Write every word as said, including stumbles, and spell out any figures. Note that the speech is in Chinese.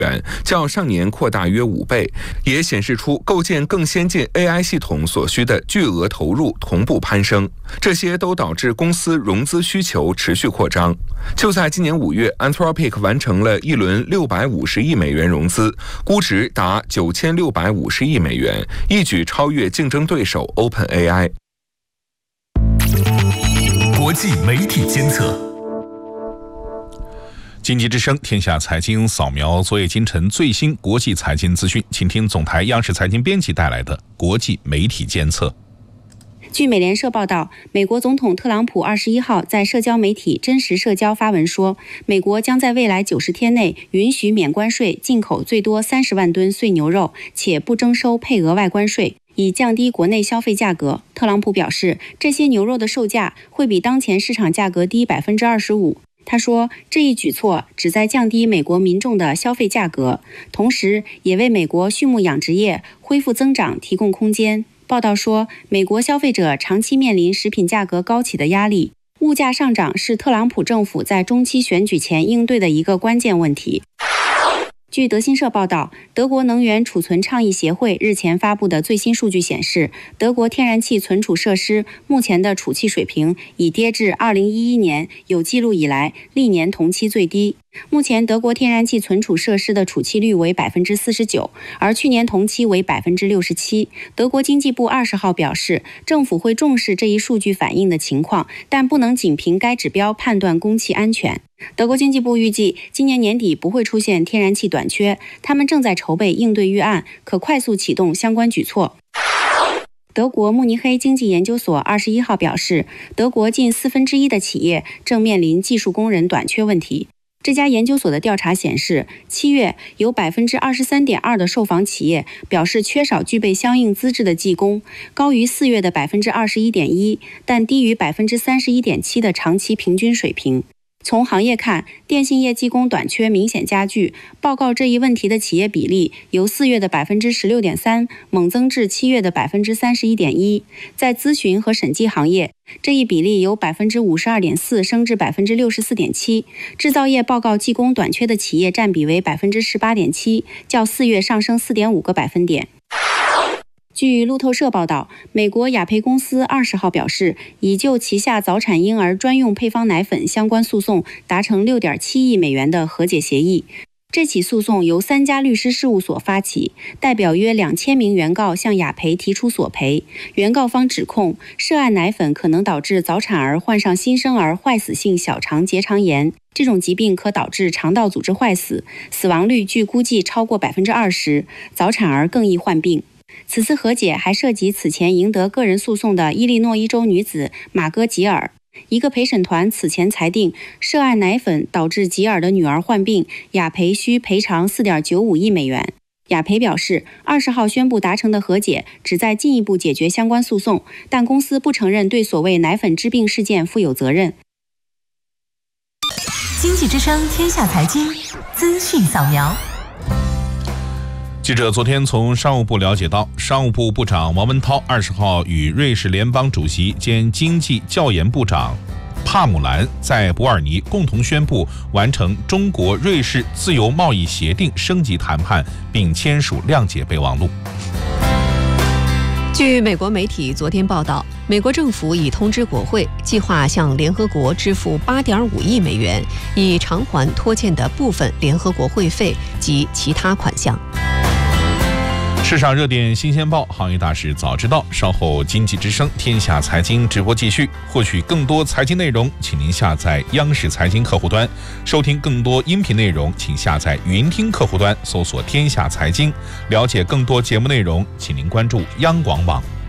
元，较上年扩大约五倍，也显示出构建更先进 A I 系统所需的巨额投入同步攀升，这些都导致公司融资需求持续扩张。就在今年五月 Anthropic 完成了一轮六百五十亿美元融资，估值达九千六百五十亿美元，一举超越竞争对手 OpenAI。 国际媒体监测，经济之声天下财经扫描昨夜今晨最新国际财经资讯，请听总台央视财经编辑带来的国际媒体监测。 据美联社报道，美国总统特朗普二十一号在社交媒体真实社交发文说，美国将在未来九十天内允许免关税进口最多三十万吨碎牛肉，且不征收配额外关税，以降低国内消费价格。特朗普表示，这些牛肉的售价会比当前市场价格低 百分之二十五。他说，这一举措旨在降低美国民众的消费价格，同时也为美国畜牧养殖业恢复增长提供空间。报道说，美国消费者长期面临食品价格高企的压力，物价上涨是特朗普政府在中期选举前应对的一个关键问题。据德新社报道，德国能源储存倡议协会日前发布的最新数据显示，德国天然气存储设施目前的储气水平已跌至二零一一年有记录以来历年同期最低。目前德国天然气存储设施的储气率为 百分之四十九， 而去年同期为 百分之六十七。 德国经济部二十号表示，政府会重视这一数据反映的情况，但不能仅凭该指标判断供气安全。德国经济部预计今年年底不会出现天然气短缺，他们正在筹备应对预案，可快速启动相关举措。德国慕尼黑经济研究所二十一号表示，德国近四分之一的企业正面临技术工人短缺问题。这家研究所的调查显示，七月有 百分之二十三点二 的受访企业表示缺少具备相应资质的技工，高于四月的 百分之二十一点一， 但低于 百分之三十一点七 的长期平均水平。从行业看，电信业技工短缺明显加剧，报告这一问题的企业比例由四月的 百分之十六点三 猛增至七月的 百分之三十一点一。在咨询和审计行业，这一比例由 百分之五十二点四 升至 百分之六十四点七。制造业报告技工短缺的企业占比为 百分之十八点七， 较四月上升 四点五个百分点。据路透社报道，美国雅培公司二十号表示，已就旗下早产婴儿专用配方奶粉相关诉讼达成 六点七亿美元的和解协议。这起诉讼由三家律师事务所发起，代表约两千名原告向雅培提出索赔。原告方指控，涉案奶粉可能导致早产儿患上新生儿坏死性小肠结肠炎，这种疾病可导致肠道组织坏死，死亡率据估计超过 百分之二十， 早产儿更易患病。此次和解还涉及此前赢得个人诉讼的伊利诺伊州女子马戈吉尔。一个陪审团此前裁定，涉案奶粉导致吉尔的女儿患病，雅培需赔偿 四点九五亿美元。雅培表示，二十号宣布达成的和解旨在进一步解决相关诉讼，但公司不承认对所谓奶粉致病事件负有责任。 经济之声天下财经资讯扫描。 记者昨天从商务部了解到，商务部部长王文涛二十号与瑞士联邦主席兼经济教研部长帕姆兰在伯尔尼共同宣布完成中国瑞士自由贸易协定升级谈判，并签署谅解备忘录。 据美国媒体昨天报道，美国政府已通知国会，计划向联合国支付 八点五亿美元，以偿还拖欠的部分联合国会费及其他款项。 市场热点新鲜报，行业大事早知道。稍后经济之声天下财经直播继续，获取更多财经内容，请您下载央视财经客户端，收听更多音频内容，请下载云听客户端，搜索天下财经。了解更多节目内容，请您关注央广网。